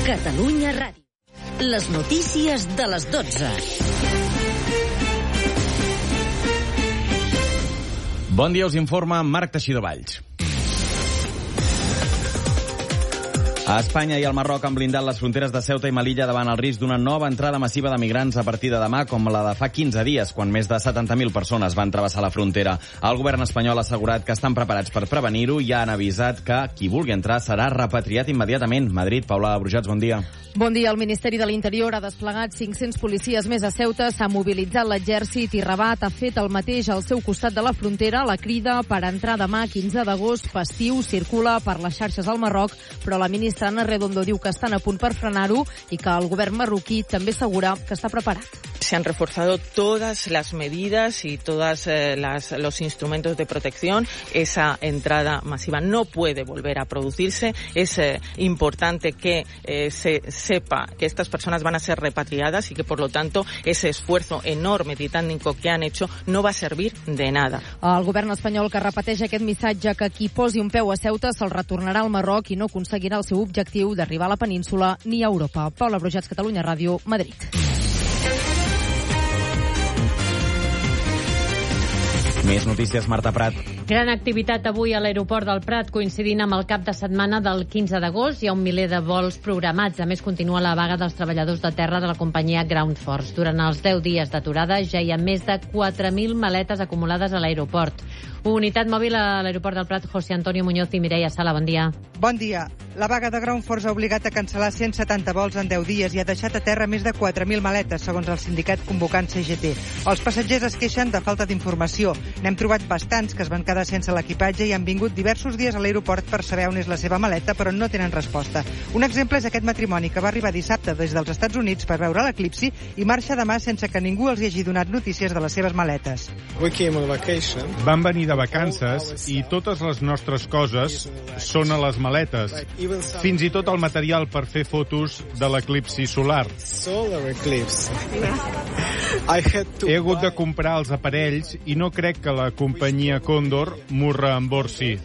Catalunya Ràdio. Les notícies de les 12. Bon dia, us informa Marc Teixidor Valls. A Espanya i al Marroc han blindat les fronteres de Ceuta i Melilla davant el risc d'una nova entrada massiva de migrants a partir de demà, com la de fa 15 dies, quan més de 70.000 persones van travessar la frontera. El govern espanyol ha assegurat que estan preparats per prevenir-ho i han avisat que qui vulgui entrar serà repatriat immediatament. Madrid, Paula Brujats, bon dia. Bon dia. El Ministeri de l'Interior ha desplegat 500 policies més a Ceuta, s'ha mobilitzat l'exèrcit i Rabat ha fet el mateix al seu costat de la frontera. La crida per entrar demà, 15 d'agost, festiu, circula per les xarxes al Marroc, però la ministra Ana Redondo diu que estan a punt per frenar-ho i que el govern marroquí també assegura que està preparat. Se han reforzado todas las medidas y todos los instrumentos de protección. Esa entrada masiva no puede volver a producirse. Es importante que se sepa que estas personas van a ser repatriadas y que, por lo tanto, ese esfuerzo enorme titánico que han hecho no va a servir de nada. El govern espanyol que repeteix aquest missatge que qui posi un peu a Ceuta se'l retornarà al Marroc i no aconseguirà el seu objectiu d'arribar a la península ni a Europa. Paula Brujats, Catalunya Ràdio, Madrid. Més notícies, Marta Prat. Gran activitat avui a l'aeroport del Prat, coincidint amb el cap de setmana del 15 d'agost. Hi ha 1 miler de vols programats. A més, continua la vaga dels treballadors de terra de la companyia Ground Force. Durant els 10 dies d'aturada ja hi ha més de 4.000 maletes acumulades a l'aeroport. Unitat mòbil a l'aeroport del Prat, José Antonio Muñoz i Mireia Sala, bon dia. Bon dia. La vaga de Ground Force ha obligat a cancel·lar 170 vols en 10 dies i ha deixat a terra més de 4.000 maletes, segons el sindicat convocant CGT. Els passatgers es queixen de falta d'informació. N'hem trobat bastants que es van quedar sense l'equipatge i han vingut diversos dies a l'aeroport per saber on és la seva maleta, però no tenen resposta. Un exemple és aquest matrimoni que va arribar dissabte des dels Estats Units per veure l'eclipsi i marxa demà sense que ningú els hi hagi donat notícies de les seves maletes. Vam venir de vacances i totes les nostres coses són a les maletes. Fins i tot el material per fer fotos de l'eclipsi solar. He hagut de comprar els aparells i no crec que la companyia Condor m'ho reemborsi.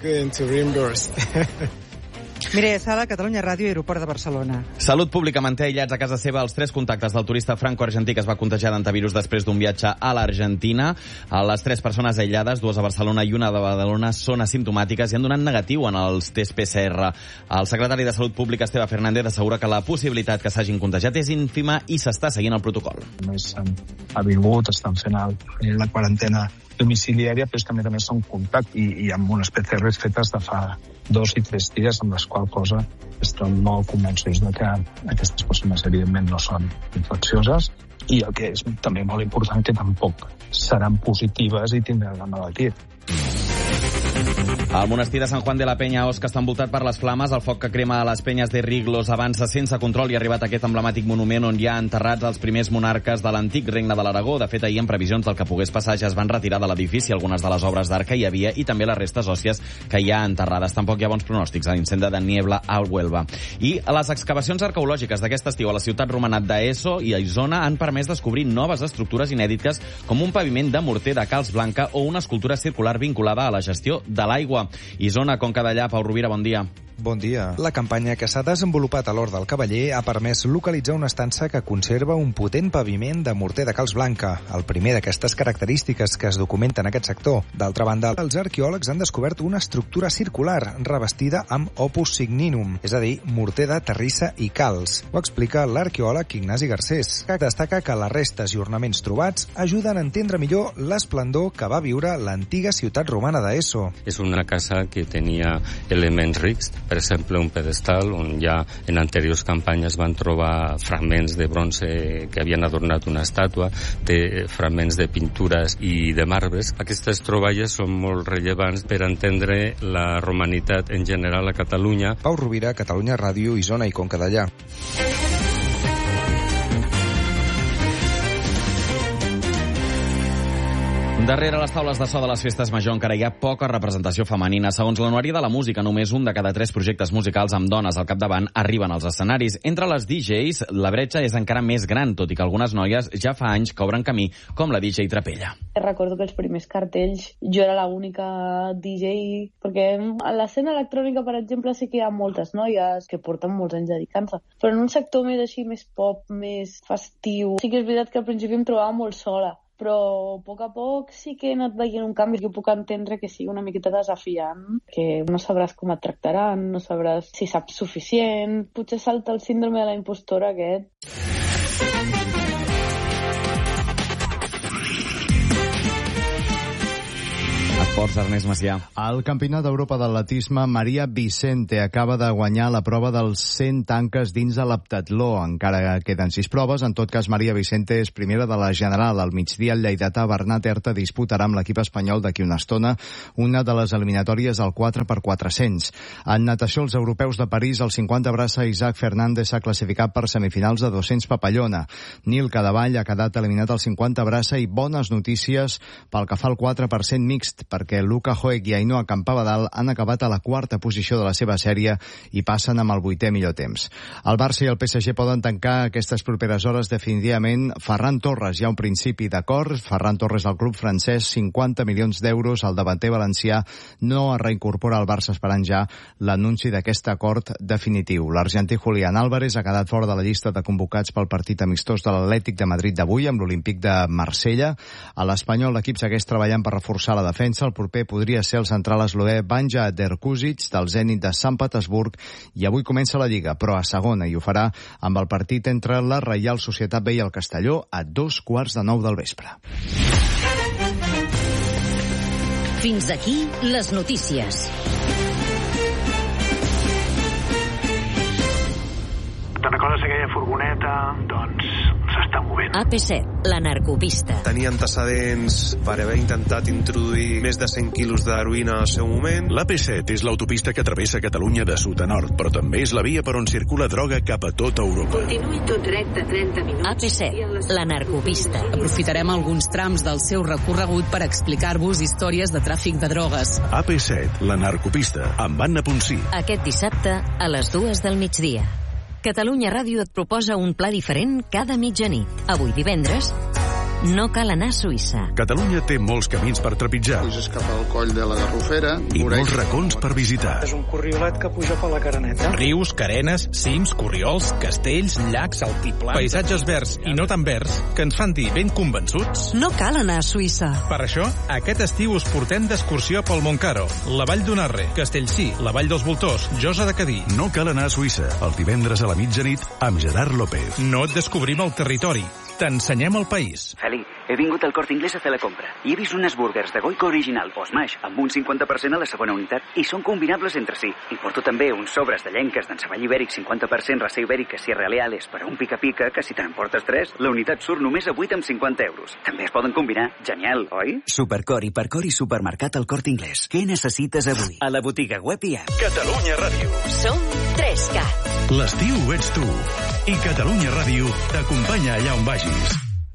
Mireia Sala, Catalunya Ràdio, Aeroport de Barcelona. Salut Pública manté aïllats a casa seva els 3 contactes del turista franco-argentí que es va contagiar d'antivirus després d'un viatge a l'Argentina. Les 3 persones aïllades, 2 a Barcelona i 1 a Badalona, són asimptomàtiques i han donat negatiu en els tests PCR. El secretari de Salut Pública, Esteve Fernández, assegura que la possibilitat que s'hagin contagiat és ínfima i s'està seguint el protocol. Només ha vingut, estan fent la quarantena domiciliària, però és que a més són contacte i amb unes PCRs fetes de fa 2 i 3 dies, amb les quals cosa estem molt convençuts de que aquestes persones evidentment no són infeccioses i el que és també molt important que tampoc seran positives i tindran la malaltia. El monestir de Sant Juan de la Peña, Osca, està envoltat per les flames. El foc que crema a les penyes de Riglos avança sense control i ha arribat a aquest emblemàtic monument on hi ha enterrats els primers monarques de l'antic regne de l'Aragó. De fet, ahir, en previsions del que pogués passar, ja es van retirar de l'edifici algunes de les obres d'art que hi havia i també les restes òssies que hi ha enterrades. Tampoc hi ha bons pronòstics a l'incendi de Niebla a Huelva. I les excavacions arqueològiques d'aquest estiu a la ciutat romana d'Aeso i a Isona han permès descobrir noves estructures inèdites com un paviment de morter de calç blanca o una escultura circular vinculada a la gestió de l'aigua. Isona, Conca Dellà, Pau Rovira, bon dia. Bon dia. La campanya que s'ha desenvolupat a l'Hort del Cavaller ha permès localitzar una estança que conserva un potent paviment de morter de calç blanca, el primer d'aquestes característiques que es documenten en aquest sector. D'altra banda, els arqueòlegs han descobert una estructura circular revestida amb opus signinum, és a dir, morter de terrissa i calç. Ho explica l'arqueòleg Ignasi Garcés, que destaca que les restes i ornaments trobats ajuden a entendre millor l'esplendor que va viure l'antiga ciutat romana d'Aeso. És una casa que tenia elements rics, per exemple, un pedestal on ja en anteriors campanyes van trobar fragments de bronze que havien adornat una estàtua, de fragments de pintures i de marbres. Aquestes troballes són molt rellevants per entendre la romanitat en general a Catalunya. Pau Rovira, Catalunya Ràdio, Isona i Conca Dellà. Darrere les taules de so de les festes major encara hi ha poca representació femenina. Segons l'Anuari de la Música, només un de cada 3 projectes musicals amb dones al capdavant arriben als escenaris. Entre les DJs, la bretxa és encara més gran, tot i que algunes noies ja fa anys que obren camí, com la DJ Trapella. Recordo que els primers cartells jo era l'única DJ, perquè a l'escena electrònica, per exemple, sí que hi ha moltes noies que porten molts anys dedicant-se, però en un sector més així, més pop, més festiu, sí que és veritat que al principi em trobava molt sola, però a poc sí que he anat veient un canvi. Jo puc entendre que sigui una miqueta desafiant, que no sabràs com et tractaran, no sabràs si saps suficient. Potser salta el síndrome de la impostora aquest. Esports, Ernest Macià. Al Campionat d'Europa d'atletisme, Maria Vicente acaba de guanyar la prova dels 100 tanques dins de l'heptatló. Encara queden 6 proves. En tot cas, Maria Vicente és primera de la general. Al migdia, el lleidatà Bernat Herta disputarà amb l'equip espanyol d'aquí una estona una de les eliminatòries al 4x400. En natació, els europeus de París, el 50 braça Isaac Fernández s'ha classificat per semifinals de 200 papallona. Nil Cadavall ha quedat eliminat al 50 braça i bones notícies pel que fa al 4% mixt, perquè Luca Hoek i Ainhoa Campabadal han acabat a la 4a posició de la seva sèrie i passen amb el 8è millor temps. El Barça i el PSG poden tancar aquestes properes hores definitivament. Ferran Torres, hi ha un principi d'acord. Ferran Torres del club francès, 50 milions d'euros. El davanter valencià no es reincorpora al Barça esperant ja l'anunci d'aquest acord definitiu. L'argentí Julián Álvarez ha quedat fora de la llista de convocats pel partit amistós de l'Atlètic de Madrid d'avui amb l'Olímpic de Marsella. A l'Espanyol, l'equip segueix treballant per reforçar la defensa. El proper podria ser el central esloè Banja Derkuzic del Zenit de Sant Petersburg i avui comença la Lliga, però a segona, i ho farà amb el partit entre la Reial Societat B i el Castelló a 8:45 del vespre. Fins aquí les notícies. Te'n recordes aquella furgoneta? Doncs s'està movent. AP7, la narcopista. Tenia antecedents per haver intentat introduir més de 100 quilos d'heroïna al seu moment. L'AP7 és l'autopista que travessa Catalunya de sud a nord, però també és la via per on circula droga cap a tota Europa. Continuï tot recte 30 minuts. AP7, la narcopista. Aprofitarem alguns trams del seu recorregut per explicar-vos històries de tràfic de drogues. AP7, la narcopista, amb Anna Ponsí. Aquest dissabte a les 2 del migdia. Catalunya Ràdio et proposa un pla diferent cada mitjanit. Avui divendres, no cal anar a Suïssa. Catalunya té molts camins per trepitjar. Puges cap al coll de la Garrofera. I molts racons per visitar. És un corriolet que puja per la careneta. Rius, carenes, cims, corriols, castells, llacs, altiplans... Paisatges verds i no tan verds que ens fan dir ben convençuts... No cal anar a Suïssa. Per això, aquest estiu us portem d'excursió pel Montcaro, la Vall d'Unarre, Castellcí, la Vall dels Voltors, Josa de Cadí. No cal anar a Suïssa, el divendres a la mitjanit amb Gerard López. No et descobrim el territori, t'ensenyem el país. Feli, he vingut al Corte Inglés a fer la compra i he vist unes burgers de Goico original o smash amb un 50% a la segona unitat i són combinables entre si. I porto també uns sobres de llenques d'enceball ibèric 50% racer ibèric a Sierra Leales per a un pica-pica que si te n'emportes 3, la unitat surt només a 8,50 euros. També es poden combinar. Genial, oi? Supercor, Hipercor i Supermercat al Corte Inglés. Què necessites avui? A la botiga web i app. Catalunya Ràdio. Som 3CAT. L'estiu ets tu. I Catalunya Ràdio t'acompanya allà on vagis.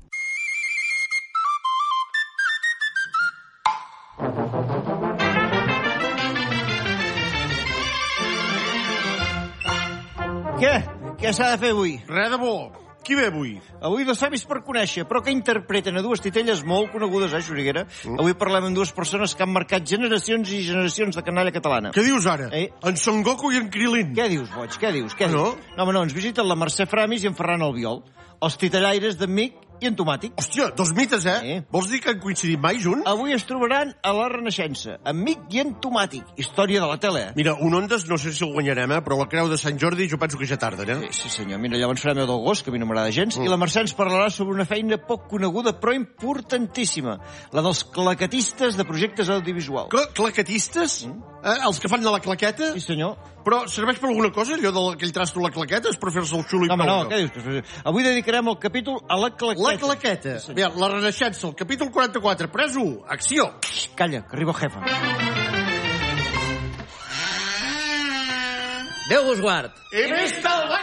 Què s'ha de fer avui? Res de bo. Qui ve avui? Avui dos savis per conèixer, però que interpreten a dues titelles molt conegudes, Xuriguera? Avui parlem amb dues persones que han marcat generacions i generacions de canalla catalana. Què dius ara? En Son Goku i en Krilin. Què dius, boig? Què dius? No, home, no, ens visiten la Mercè Framis i en Ferran Albiol, els titellaires d'en Mic i en Tomàtic. Hòstia, dos mites, Vols dir que han coincidit mai junts? Avui es trobaran a la Renaixença, en Mic i en Tomàtic. Història de la tele, Mira, un Ondes no sé si el guanyarem, però la Creu de Sant Jordi jo penso que ja tarden, Sí, senyor. Mira, llavors farem el del gos, que a mi no m'agrada gens, i la Mercè ens parlarà sobre una feina poc coneguda, però importantíssima, la dels claquetistes de projectes audiovisuals. Claquetistes? Els que fan de la claqueta? Sí, senyor. Però serveix per alguna cosa, allò d'aquell trasto a la claqueta? És per fer-se el xulo i prou? No, què dius? Avui dedicarem el capítol a la claqueta. La claqueta. Sí, bé, la Renaixença, el capítol 44. Pres 1. Acció. Calla, que arriba el jefe. Déu vos guard. I vist el